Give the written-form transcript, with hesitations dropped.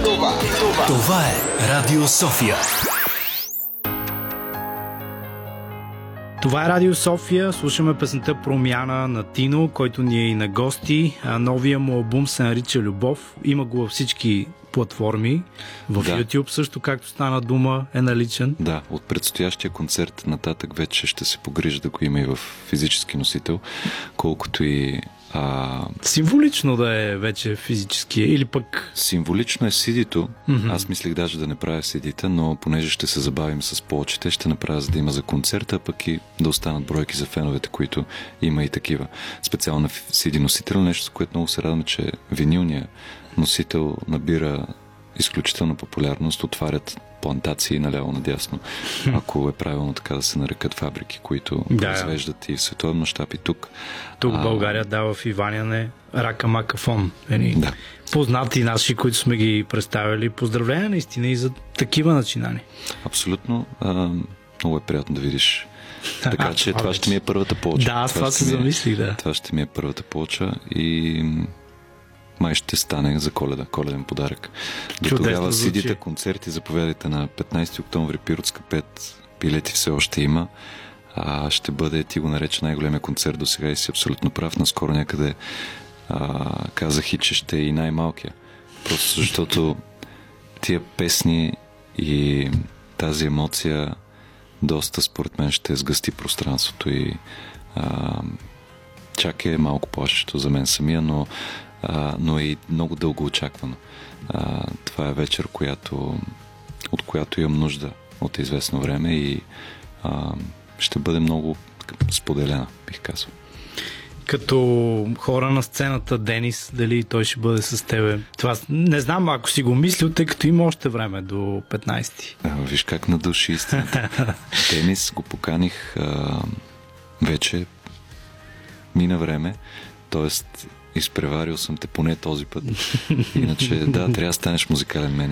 Това е Радио София. Това е Радио София. Слушаме песента "Промяна" на Тино, който ни е и на гости. Новия му албум се нарича "Любов". Има го във всички платформи. В YouTube също, както стана дума, е наличен. Да, от предстоящия концерт нататък вече ще се погрижа да го има и в физически носител, колкото и... Символично да е вече физически, или пък... Символично е CD-то. Аз мислих даже да не правя CD-та, но понеже ще се забавим с повечето, ще направя, за да има за концерта, пък и да останат бройки за феновете, които има и такива. Специално на CD носител, нещо, с което много се радваме, че винилният носител набира изключителна популярност, отварят плантации наляво надясно, ако е правилно така да се нарекат фабрики, които произвеждат и в световен мащаб и тук. Тук в България дава в Иваняне Рака Макафон. Познати наши, които сме ги представили. Поздравления наистина и за такива начинания. Абсолютно. Много е приятно да видиш. Така че това ще ми е първата плоча. Да, аз това се замислих, да. Това ще ми е първата плоча и май ще стане за коледен подарък. До тогава CD-та, концерти, заповядайте на 15 октомври, Пиротска 5, билети все още има. Ще бъде, ти го нарече, най-големия концерт до сега и си абсолютно прав. Наскоро някъде казах и, че ще е и най-малкия. Просто защото тия песни и тази емоция доста, според мен, ще сгъсти пространството и чак е малко плашещо за мен самия, но е и много дълго очаквано. Това е вечер, от която имам нужда от известно време и ще бъде много споделена, бих казал. Като хора на сцената, Денис, дали той ще бъде с тебе? Това не знам, ако си го мислил, тъй като има още време до 15-ти. Виж как надуши истината. Денис го поканих вече мина време, т.е. изпреварил съм те поне този път. Иначе, трябва да станеш музикален менеджер.